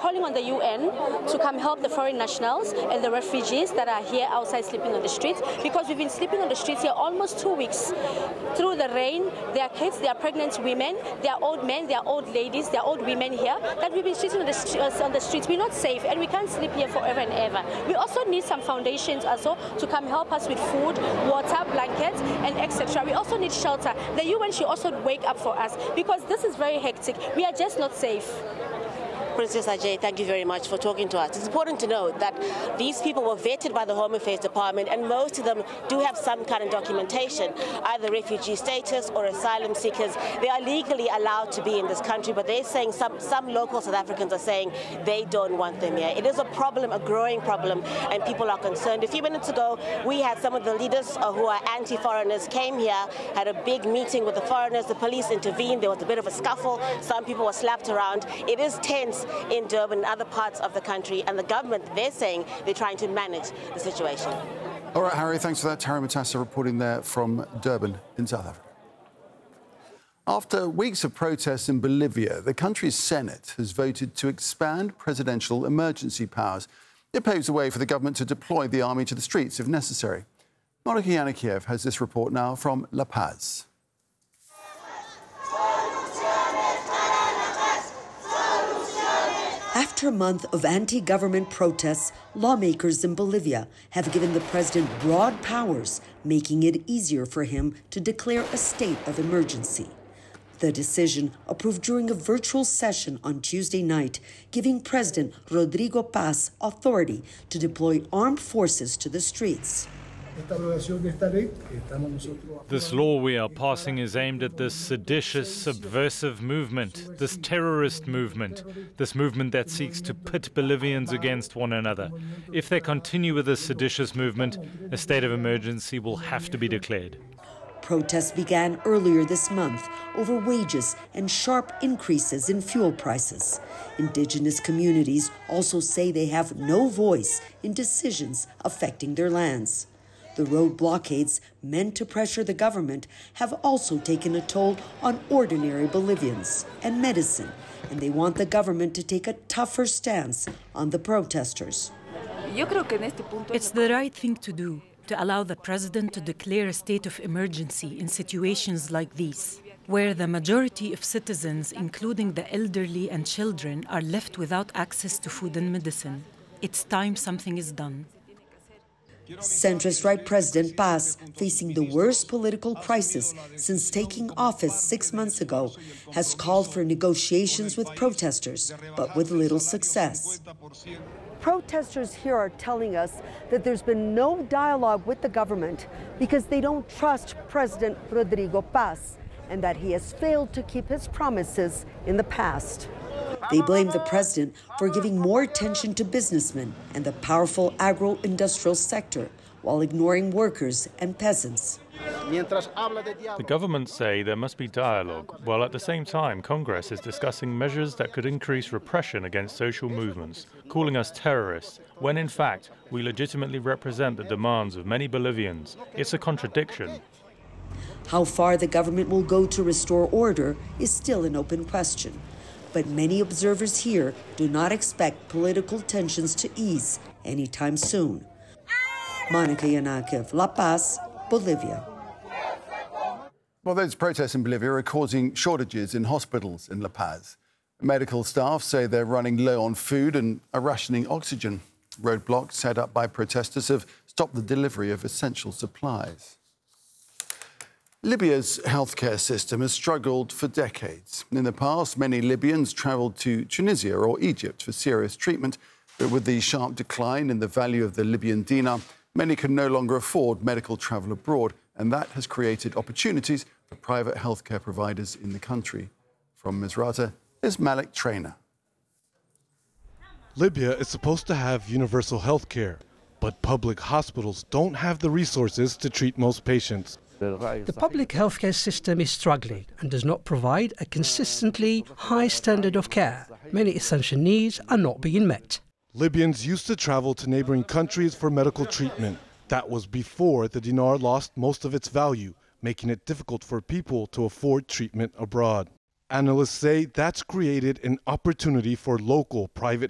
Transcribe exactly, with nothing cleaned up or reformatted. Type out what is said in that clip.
calling on the U N to come help the foreign nationals and the refugees that are here outside sleeping on the streets, because we've been sleeping on the streets here almost two weeks. Through the rain, there are kids, there are pregnant women, there are old men, there are old ladies, there are old women here that we've been sleeping on the, on the streets. We're not safe and we can't sleep here forever and ever. We also need some foundations also to come help us with food, water, blankets, and et cetera. We also need shelter. The U N should also wake up for us because this is very hectic. We are just not safe. Princess Ajay, thank you very much for talking to us. It's important to note that these people were vetted by the Home Affairs Department, and most of them do have some kind of documentation, either refugee status or asylum seekers. They are legally allowed to be in this country, but they're saying some, some local South Africans are saying they don't want them here. It is a problem, a growing problem, and people are concerned. A few minutes ago, we had some of the leaders uh, who are anti-foreigners came here, had a big meeting with the foreigners. The police intervened. There was a bit of a scuffle. Some people were slapped around. It is tense in Durban and other parts of the country, and the government, they're saying they're trying to manage the situation. All right, Harry, thanks for that. Tara Matassa reporting there from Durban in South Africa. After weeks of protests in Bolivia, the country's Senate has voted to expand presidential emergency powers. It paves the way for the government to deploy the army to the streets if necessary. Monica Yanikiev has this report now from La Paz. After a month of anti-government protests, lawmakers in Bolivia have given the president broad powers, making it easier for him to declare a state of emergency. The decision, approved during a virtual session on Tuesday night, giving President Rodrigo Paz authority to deploy armed forces to the streets. This law we are passing is aimed at this seditious, subversive movement, this terrorist movement, this movement that seeks to pit Bolivians against one another. If they continue with this seditious movement, a state of emergency will have to be declared. Protests began earlier this month over wages and sharp increases in fuel prices. Indigenous communities also say they have no voice in decisions affecting their lands. The road blockades meant to pressure the government have also taken a toll on ordinary Bolivians and medicine, and they want the government to take a tougher stance on the protesters. It's the right thing to do, to allow the president to declare a state of emergency in situations like these, where the majority of citizens, including the elderly and children, are left without access to food and medicine. It's time something is done. Centrist right President Paz, facing the worst political crisis since taking office six months ago, has called for negotiations with protesters, but with little success. Protesters here are telling us that there's been no dialogue with the government because they don't trust President Rodrigo Paz and that he has failed to keep his promises in the past. They blame the president for giving more attention to businessmen and the powerful agro-industrial sector while ignoring workers and peasants. The government say there must be dialogue, while at the same time Congress is discussing measures that could increase repression against social movements, calling us terrorists, when in fact we legitimately represent the demands of many Bolivians. It's a contradiction. How far the government will go to restore order is still an open question. But many observers here do not expect political tensions to ease anytime soon. Monica Yanikiev, La Paz, Bolivia. Well, those protests in Bolivia are causing shortages in hospitals in La Paz. Medical staff say they're running low on food and are rationing oxygen. Roadblocks set up by protesters have stopped the delivery of essential supplies. Libya's healthcare system has struggled for decades. In the past, many Libyans travelled to Tunisia or Egypt for serious treatment, but with the sharp decline in the value of the Libyan dinar, many can no longer afford medical travel abroad, and that has created opportunities for private healthcare providers in the country. From Misrata is Malik Trainer. Libya is supposed to have universal health care, but public hospitals don't have the resources to treat most patients. The public healthcare system is struggling and does not provide a consistently high standard of care. Many essential needs are not being met. Libyans used to travel to neighboring countries for medical treatment. That was before the dinar lost most of its value, making it difficult for people to afford treatment abroad. Analysts say that's created an opportunity for local private